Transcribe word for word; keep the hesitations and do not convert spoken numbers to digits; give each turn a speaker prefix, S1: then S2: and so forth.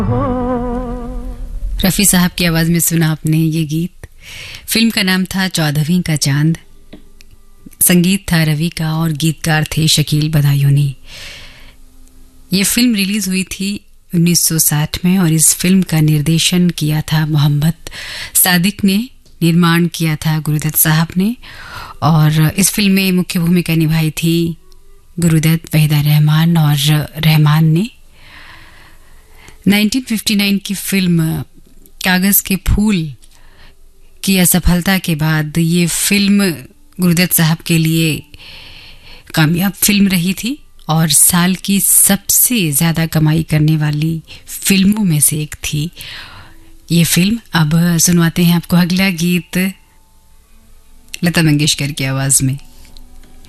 S1: रफी साहब की आवाज में सुना आपने ये गीत। फिल्म का नाम था चौदहवीं का चांद, संगीत था रवि का और गीतकार थे शकील बदायूनी। ये फिल्म रिलीज हुई थी उन्नीस सौ साठ में और इस फिल्म का निर्देशन किया था मोहम्मद सादिक ने, निर्माण किया था गुरुदत्त साहब ने और इस फिल्म में मुख्य भूमिका निभाई थी गुरुदत्त, वहीदा रहमान और रहमान ने। उन्नीस सौ उनसठ की फिल्म कागज के फूल की असफलता के बाद ये फिल्म गुरुदत्त साहब के लिए कामयाब फिल्म रही थी और साल की सबसे ज्यादा कमाई करने वाली फिल्मों में से एक थी ये फिल्म। अब सुनवाते हैं आपको अगला गीत लता मंगेशकर की आवाज में।